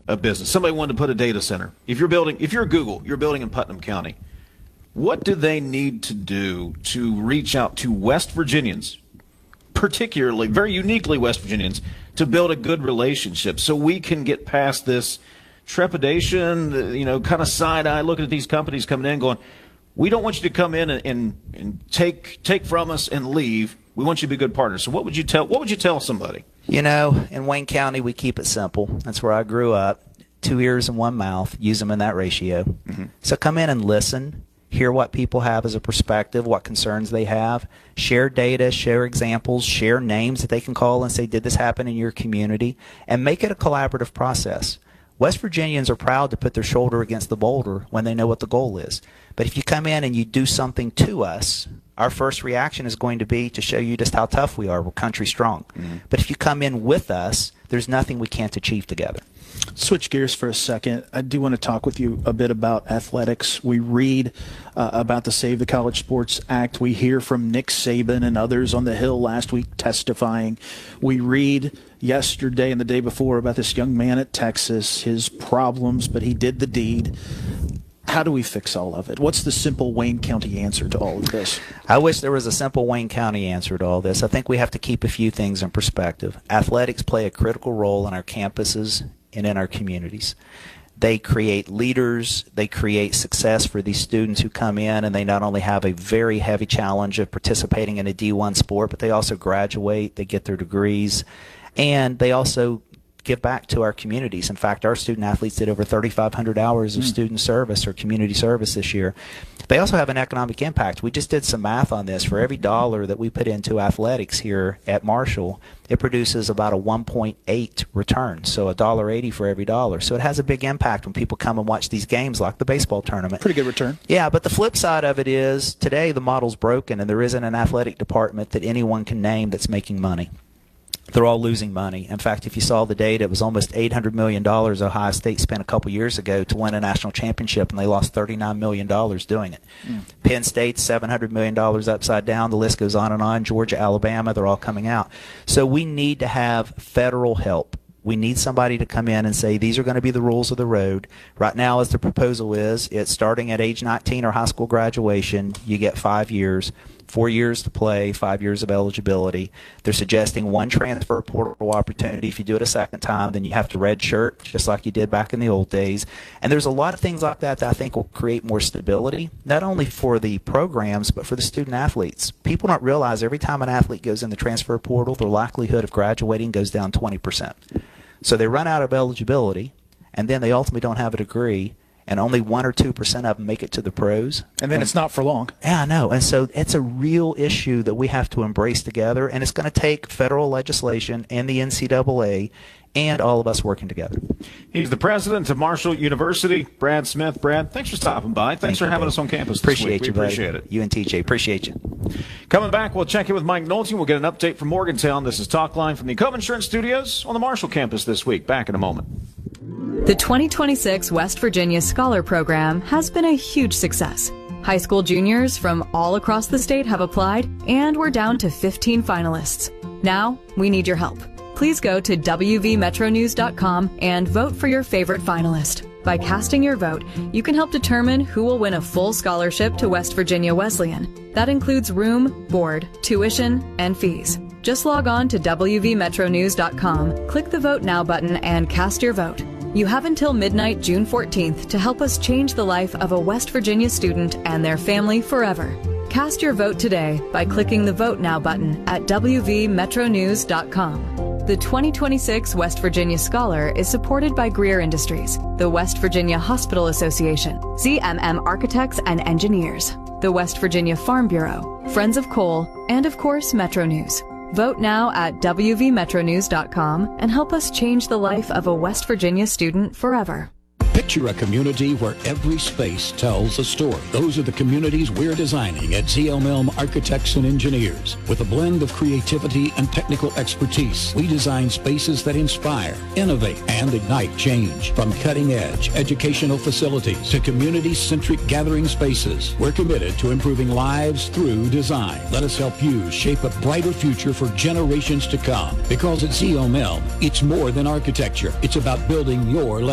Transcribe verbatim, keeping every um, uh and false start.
a business, somebody wanted to put a data center. If you're building, if you're Google, you're building in Putnam County, what do they need to do to reach out to West Virginians, particularly, very uniquely West Virginians, to build a good relationship so we can get past this trepidation, you know, kind of side eye looking at these companies coming in going, we don't want you to come in and, and, and take take from us and leave. We want you to be good partners. So what would you tell what would you tell somebody? You know, in Wayne County, we keep it simple. That's where I grew up. Two ears and one mouth. Use them in that ratio. Mm-hmm. So come in and listen. Hear what people have as a perspective, what concerns they have. Share data, share examples, share names that they can call and say, did this happen in your community? And make it a collaborative process. West Virginians are proud to put their shoulder against the boulder when they know what the goal is. But if you come in and you do something to us, our first reaction is going to be to show you just how tough we are. We're country strong. Mm-hmm. But if you come in with us, there's nothing we can't achieve together. Switch gears for a second. I do want to talk with you a bit about athletics. We read uh, about the Save the College Sports Act. We hear from Nick Saban and others on the Hill last week testifying. We read yesterday and the day before about this young man at Texas, his problems, but he did the deed. How do we fix all of it? What's the simple Wayne County answer to all of this? I wish there was a simple Wayne County answer to all this. I think we have to keep a few things in perspective. Athletics play a critical role in our campuses and in our communities. They create leaders, they create success for these students who come in, and they not only have a very heavy challenge of participating in a D one sport, but they also graduate, they get their degrees, and they also give back to our communities. In fact, our student athletes did over thirty-five hundred hours of mm. student service or community service this year. They also have an economic impact. We just did some math on this. For every dollar that we put into athletics here at Marshall, it produces about a one point eight return, so one dollar eighty for every dollar. So it has a big impact when people come and watch these games like the baseball tournament. Pretty good return. Yeah, but the flip side of it is today the model's broken and there isn't an athletic department that anyone can name that's making money. They're all losing money. In fact, if you saw the data, it was almost eight hundred million dollars Ohio State spent a couple years ago to win a national championship, and they lost thirty-nine million dollars doing it. Mm. Penn State, seven hundred million dollars upside down. The list goes on and on. Georgia, Alabama, they're all coming out. So we need to have federal help. We need somebody to come in and say, these are going to be the rules of the road. Right now, as the proposal is, it's starting at age nineteen or high school graduation, you get five years. Four years to play, five years of eligibility. They're suggesting one transfer portal opportunity. If you do it a second time, then you have to redshirt, just like you did back in the old days. And there's a lot of things like that that I think will create more stability, not only for the programs, but for the student athletes. People don't realize every time an athlete goes in the transfer portal, their likelihood of graduating goes down twenty percent. So they run out of eligibility, and then they ultimately don't have a degree, and only one or two percent of them make it to the pros. And then and, it's not for long. Yeah, I know. And so it's a real issue that we have to embrace together, and it's going to take federal legislation and the N C double A and all of us working together. He's the president of Marshall University, Brad Smith. Brad, thanks for stopping by. Thanks Thank for you, having buddy. us on campus Appreciate this week. you, We appreciate buddy. it. You and T J, appreciate you. Coming back, we'll check in with Mike Nolte. We'll get an update from Morgantown. This is Talk Line from the Cove Insurance Studios on the Marshall campus this week. Back in a moment. The twenty twenty-six West Virginia Scholar Program has been a huge success. High school juniors from all across the state have applied, and we're down to fifteen finalists. Now, we need your help. Please go to W V metro news dot com and vote for your favorite finalist. By casting your vote, you can help determine who will win a full scholarship to West Virginia Wesleyan. That includes room, board, tuition, and fees. Just log on to W V metro news dot com, click the Vote Now button, and cast your vote. You have until midnight June fourteenth to help us change the life of a West Virginia student and their family forever. Cast your vote today by clicking the Vote Now button at W V metro news dot com. The twenty twenty-six West Virginia Scholar is supported by Greer Industries, the West Virginia Hospital Association, Z M M Architects and Engineers, the West Virginia Farm Bureau, Friends of Coal, and of course Metro News. Vote now at W V metro news dot com and help us change the life of a West Virginia student forever. Picture a community where every space tells a story. Those are the communities we're designing at Z M M Architects and Engineers. With a blend of creativity and technical expertise, we design spaces that inspire, innovate, and ignite change. From cutting-edge educational facilities to community-centric gathering spaces, we're committed to improving lives through design. Let us help you shape a brighter future for generations to come. Because at Z M M, it's more than architecture. It's about building your legacy.